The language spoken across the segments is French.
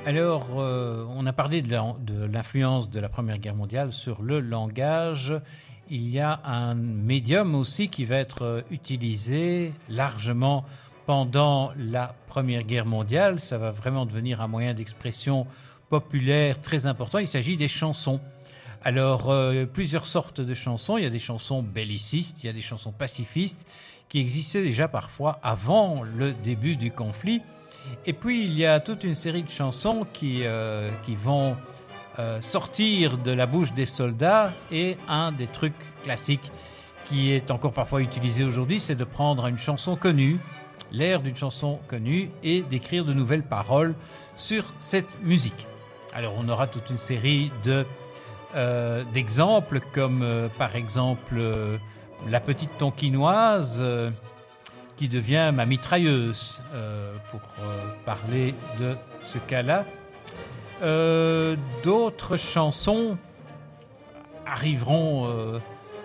Alors, on a parlé de l'influence de la Première Guerre mondiale sur le langage. Il y a un médium aussi qui va être utilisé largement pendant la Première Guerre mondiale. Ça va vraiment devenir un moyen d'expression populaire très important. Il s'agit des chansons. Alors, plusieurs sortes de chansons. Il y a des chansons bellicistes, il y a des chansons pacifistes qui existaient déjà parfois avant le début du conflit. Et puis, il y a toute une série de chansons qui vont sortir de la bouche des soldats. Et un des trucs classiques qui est encore parfois utilisé aujourd'hui, c'est de prendre une chanson connue, l'air d'une chanson connue, et d'écrire de nouvelles paroles sur cette musique. Alors, on aura toute une série d'exemples, comme par exemple La petite tonkinoise qui devient ma mitrailleuse, pour parler de ce cas-là. D'autres chansons arriveront,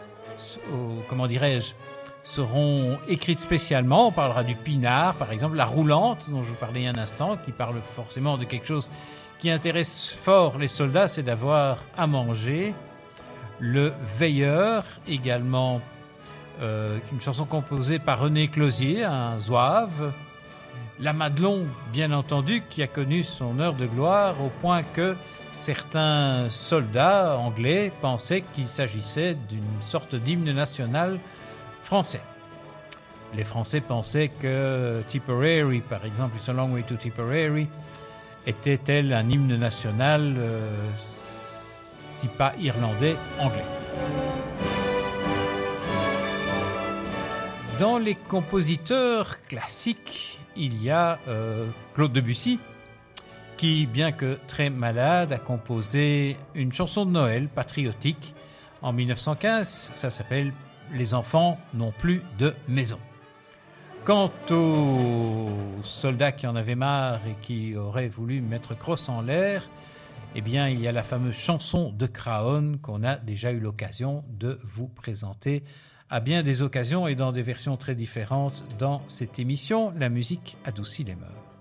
seront écrites spécialement. On parlera du pinard, par exemple, la roulante, dont je vous parlais il y a un instant, qui parle forcément de quelque chose qui intéresse fort les soldats, c'est d'avoir à manger. Le veilleur, également, une chanson composée par René Closier, un zouave. La Madelon, bien entendu, qui a connu son heure de gloire au point que certains soldats anglais pensaient qu'il s'agissait d'une sorte d'hymne national français. Les Français pensaient que Tipperary, par exemple, It's a Long Way to Tipperary, était-elle un hymne national, si pas irlandais, anglais. Dans les compositeurs classiques, il y a Claude Debussy, qui, bien que très malade, a composé une chanson de Noël patriotique en 1915. Ça s'appelle « Les enfants n'ont plus de maison ». Quant aux soldats qui en avaient marre et qui auraient voulu mettre crosse en l'air, eh bien, il y a la fameuse chanson de Craonne qu'on a déjà eu l'occasion de vous présenter à bien des occasions et dans des versions très différentes dans cette émission. La musique adoucit les mœurs.